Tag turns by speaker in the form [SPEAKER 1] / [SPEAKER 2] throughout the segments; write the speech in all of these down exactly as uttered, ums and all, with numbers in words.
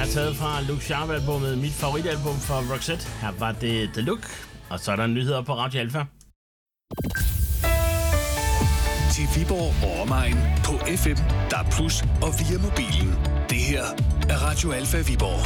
[SPEAKER 1] taget fra Look Sharp-albummet, mit favoritalbum for Roxette. Her var det The Look, og så er der nyheder på Radio Alfa.
[SPEAKER 2] Til Viborg og omegn på F M, D A B plus, og via mobilen. Det her er Radio Alfa Viborg.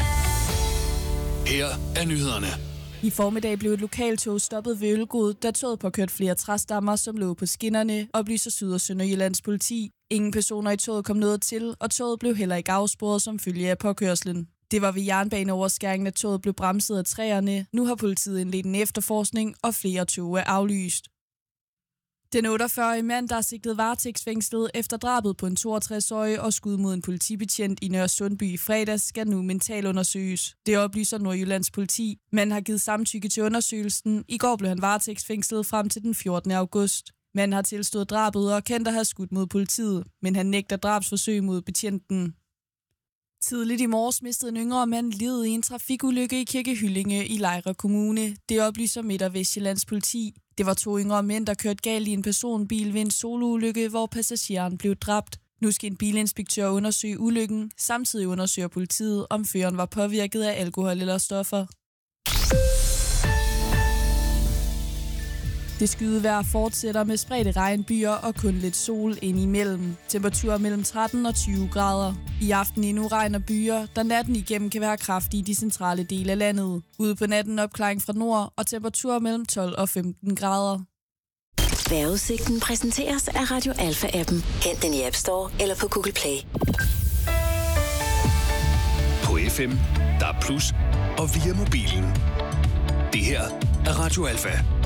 [SPEAKER 2] Her er nyhederne.
[SPEAKER 3] I formiddag blev et lokaltog stoppet ved Ølgod, da toget påkørte flere træstammer, som lå på skinnerne, oplyser Syd- og Sønderjyllands politi. Ingen personer i toget kom noget til, og toget blev heller ikke afsporet som følge af påkørslen. Det var ved jernbaneoverskæringen, at toget blev bremset af træerne. Nu har politiet indledt en efterforskning, og flere tog er aflyst. Den otteogfyrre-årige mand, der er sigtet varetægtsfængslet efter drabet på en toogtres-årig og skud mod en politibetjent i Nørre Sundby i fredags, skal nu mentalundersøges. Det oplyser Nordjyllands politi. Manden har givet samtykke til undersøgelsen. I går blev han varetægtsfængslet frem til den fjortende august. Manden har tilstået drabet og kendt at have skudt mod politiet, men han nægter drabsforsøg mod betjenten. Tidligt i morges mistede en yngre mand livet i en trafikulykke i Kirkehyllinge i Lejre Kommune. Det oplyser Midt- og Vestjyllands politi. Det var to yngre mænd, der kørte galt i en personbil ved en soloulykke, hvor passageren blev dræbt. Nu skal en bilinspektør undersøge ulykken. Samtidig undersøger politiet, om føreren var påvirket af alkohol eller stoffer. Det skydevejr fortsætter med spredte regnbyer og kun lidt sol indimellem. Temperaturer mellem tretten og tyve grader. I aften endnu regn og byer, der natten igennem kan være kraftige i de centrale dele af landet. Ude på natten opklaring fra nord og temperaturer mellem tolv og femten grader.
[SPEAKER 4] Vejrudsigten præsenteres af Radio Alfa-appen. Hent den i App Store eller på Google Play.
[SPEAKER 2] På F M, D A B plus, og via mobilen. Det her er Radio Alfa.